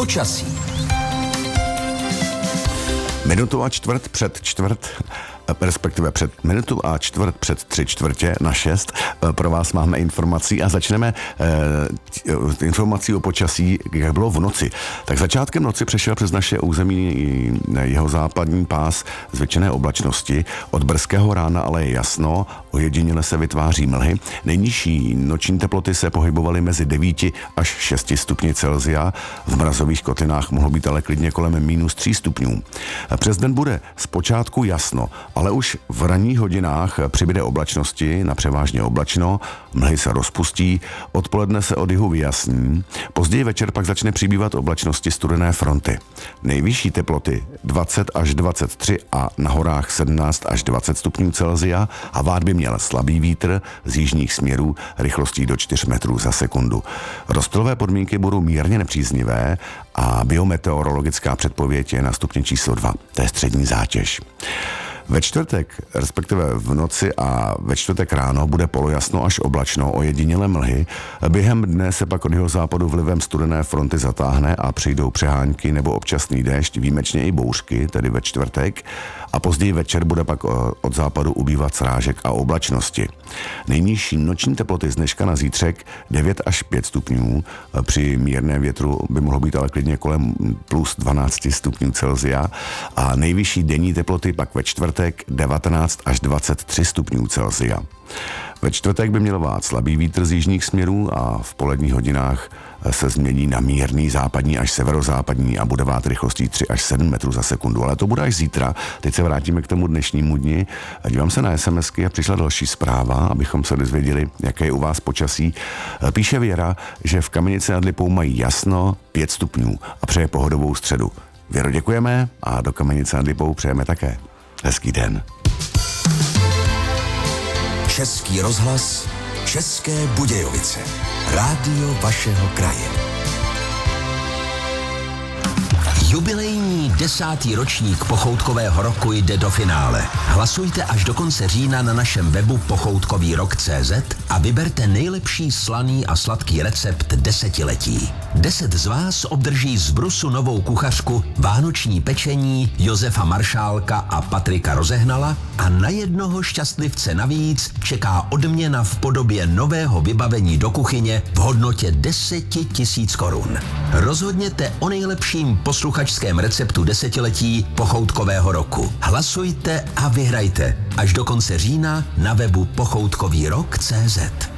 Počasí. Minutu a čtvrt před 3:45 pro vás máme informací a začneme informací o počasí, jak bylo v noci. Tak začátkem noci přešel přes naše území jeho západní pás zvětšené oblačnosti. Od brzkého rána ale je jasno, ojediněle se vytváří mlhy. Nejnižší noční teploty se pohybovaly mezi 9 až 6 stupni Celsia. V mrazových kotinách mohlo být ale klidně kolem -3 stupňů. Přes den bude zpočátku jasno, ale už v ranních hodinách přibyde oblačnosti na převážně oblačno, mlhy se rozpustí, odpoledne se od jihu vyjasní, později večer pak začne přibývat oblačnosti studené fronty. Nejvyšší teploty 20 až 23 a na horách 17 až 20 stupňů Celsia a vát by měl slabý vítr z jižních směrů rychlostí do 4 metrů za sekundu. Rozptylové podmínky budou mírně nepříznivé a biometeorologická předpověď je na stupni číslo 2. To je střední zátěž. Ve čtvrtek, respektive v noci a ve čtvrtek ráno bude polojasno až oblačno, ojedinělé mlhy. Během dne se pak od jeho západu vlivem studené fronty zatáhne a přijdou přehánky nebo občasný déšť, výjimečně i bouřky, tedy ve čtvrtek. A později večer bude pak od západu ubývat srážek a oblačnosti. Nejnižší noční teploty z dneška na zítřek 9 až 5 stupňů. Při mírném větru by mohlo být ale klidně kolem plus 12 stupňů Celsia. A nejvyšší denní teploty pak ve čtvrtek 19 až 23 stupňů Celsia. Ve čtvrtek by měl vát slabý vítr z jižních směrů a v poledních hodinách se změní na mírný západní až severozápadní a bude vát rychlostí 3 až 7 metrů za sekundu. Ale to bude až zítra. Teď se vrátíme k tomu dnešnímu dni. Dívám se na SMSky a přišla další zpráva, abychom se dozvěděli, jaké je u vás počasí. Píše Věra, že v Kamenici nad Lipou mají jasno 5 stupňů a přeje pohodovou středu. Věro, děkujeme a do Kamenice nad Lipou přejeme také. Hezký den. Český rozhlas, České Budějovice. Rádio vašeho kraje. Jubilejní 10. ročník Pochoutkového roku jde do finále. Hlasujte až do konce října na našem webu pochoutkovýrok.cz a vyberte nejlepší slaný a sladký recept desetiletí. 10 z vás obdrží z Brusu novou kuchařku, vánoční pečení Josefa Maršálka a Patrika Rozehnala a na jednoho šťastlivce navíc čeká odměna v podobě nového vybavení do kuchyně v hodnotě 10 000 korun. Rozhodněte o nejlepším posluchačském receptu desetiletí Pochoutkového roku. Hlasujte a vyhrajte až do konce října na webu pochoutkovýrok.cz.